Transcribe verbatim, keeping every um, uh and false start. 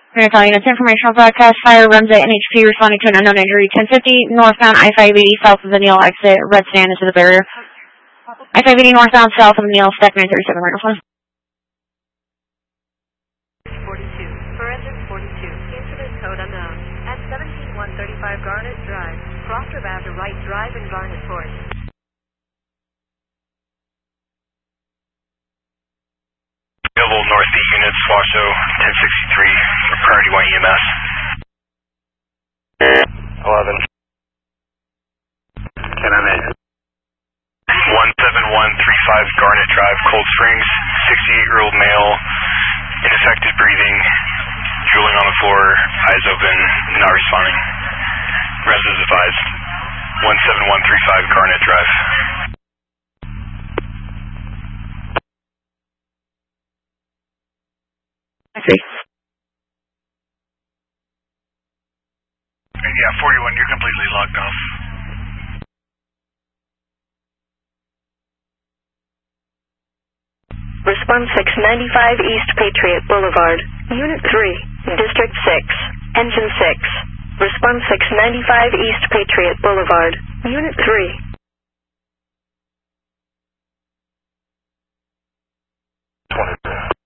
We're calling it's informational broadcast. Fire runs at N H P responding to an unknown injury. ten fifty northbound I five eighty south of the Neal exit. Red stand into the barrier. I five eighty northbound south of the Neal, stack nine thirty-seven right now. forty-two. For engine forty-two. Incident code unknown. At seventeen one thirty-five Garnet Drive. Crossroad to right drive in Garnet Port. Available Northeast units, Washoe ten sixty-three for priority one E M S. eleven. Can I make one seven one three five Garnet Drive, Cold Springs, sixty-eight-year-old male, ineffective breathing, drooling on the floor, eyes open, not responding. Residents advised. one seven one three five Garnet Drive. I see. Yeah, forty-one, you're completely locked off. Response six ninety-five East Patriot Boulevard. Unit three, District six, Engine six. Response six ninety-five East Patriot Boulevard. Unit three. twenty-two?